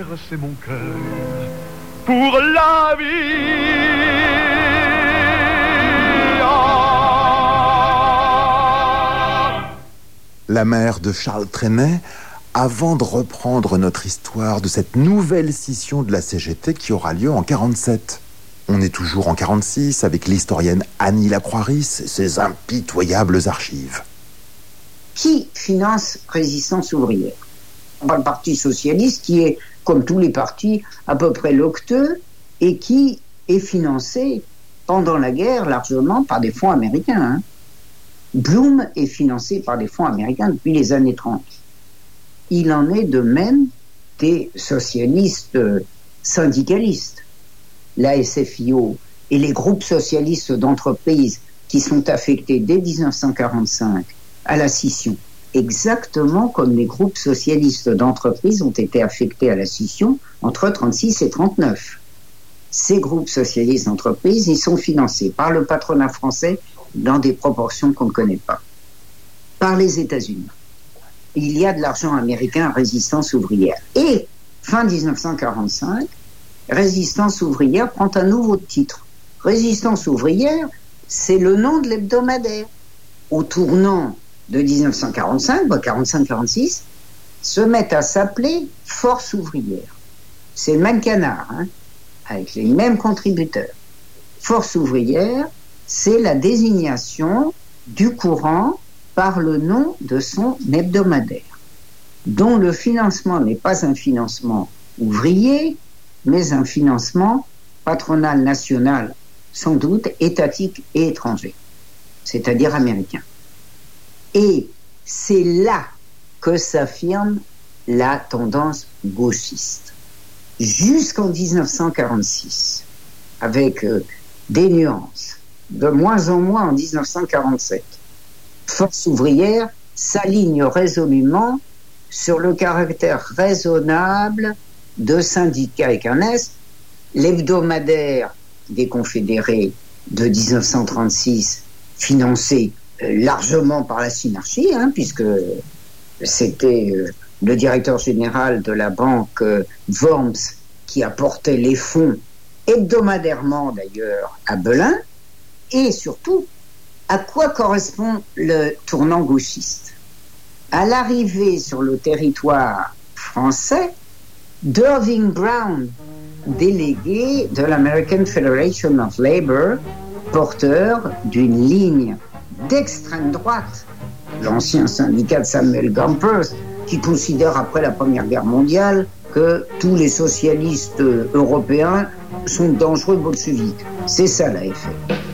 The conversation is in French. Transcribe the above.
c'est mon cœur pour la vie. La mère de Charles Trenet, avant de reprendre notre histoire de cette nouvelle scission de la CGT qui aura lieu en 1947. On est toujours en 1946 avec l'historienne Annie Lacroix-Ris et ses impitoyables archives. Qui finance Résistance ouvrière? Le Parti socialiste qui est, comme tous les partis, à peu près locteux et qui est financé pendant la guerre largement par des fonds américains. Blum est financé par des fonds américains depuis les années 30. Il en est de même des socialistes syndicalistes. La SFIO et les groupes socialistes d'entreprises qui sont affectés dès 1945 à la scission, exactement comme les groupes socialistes d'entreprises ont été affectés à la scission entre 1936 et 1939. Ces groupes socialistes d'entreprises, ils sont financés par le patronat français dans des proportions qu'on ne connaît pas. Par les États-Unis. Il y a de l'argent américain à Résistance ouvrière. Et, fin 1945, Résistance ouvrière prend un nouveau titre. Résistance ouvrière, c'est le nom de l'hebdomadaire. Au tournant de 1945, 45-46, se mettent à s'appeler Force ouvrière. C'est le même canard, avec les mêmes contributeurs. Force ouvrière, c'est la désignation du courant par le nom de son hebdomadaire, dont le financement n'est pas un financement ouvrier, mais un financement patronal national, sans doute étatique et étranger, c'est-à-dire américain. Et c'est là que s'affirme la tendance gauchiste. Jusqu'en 1946, avec des nuances, de moins en moins en 1947. Force ouvrière s'aligne résolument sur le caractère raisonnable de syndicats avec un S. L'hebdomadaire des confédérés de 1936, financé largement par la Synarchie, puisque c'était le directeur général de la banque Worms qui apportait les fonds hebdomadairement d'ailleurs à Belin. Et surtout, à quoi correspond le tournant gauchiste? À l'arrivée sur le territoire français d'Irving Brown, délégué de l'American Federation of Labor, porteur d'une ligne d'extrême droite, l'ancien syndicat de Samuel Gompers, qui considère après la Première Guerre mondiale que tous les socialistes européens sont dangereux bolcheviques. C'est ça l'AFL.